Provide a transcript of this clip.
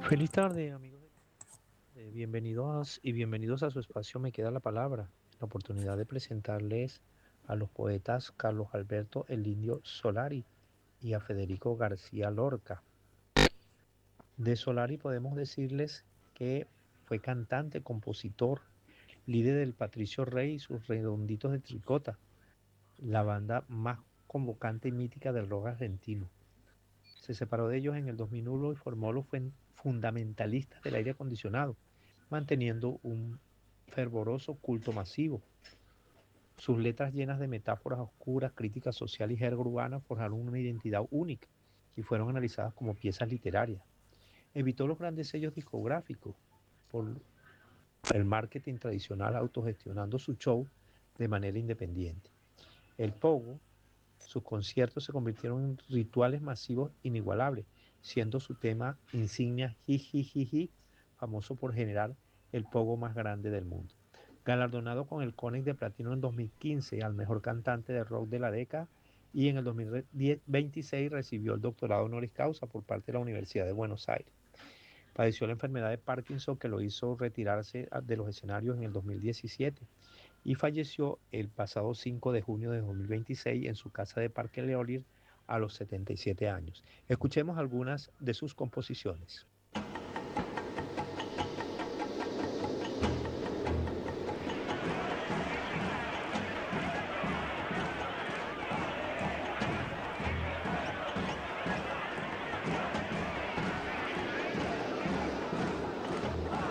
Feliz tarde, amigos. Bienvenidos y bienvenidos a su espacio Me Queda la Palabra, la oportunidad de presentarles a los poetas Carlos Alberto El Indio Solari y a Federico García Lorca. De Solari podemos decirles que fue cantante, compositor, líder del Patricio Rey y sus Redonditos de Tricota, la banda más convocante y mítica del rock argentino. Se separó de ellos en el 2001 y formó los fundamentalistas del aire acondicionado, manteniendo un fervoroso culto masivo. Sus letras llenas de metáforas oscuras, crítica social y jerga urbana forjaron una identidad única y fueron analizadas como piezas literarias. Evitó los grandes sellos discográficos por el marketing tradicional, autogestionando su show de manera independiente. El Pogo, sus conciertos se convirtieron en rituales masivos inigualables, siendo su tema insignia Jijijiji, famoso por generar el pogo más grande del mundo. Galardonado con el Konex de Platino en 2015 al mejor cantante de rock de la década y en el 2026 recibió el doctorado honoris causa por parte de la Universidad de Buenos Aires. Padeció la enfermedad de Parkinson que lo hizo retirarse de los escenarios en el 2017 y falleció el pasado 5 de junio de 2026 en su casa de Parque Leolir a los 77 años. Escuchemos algunas de sus composiciones.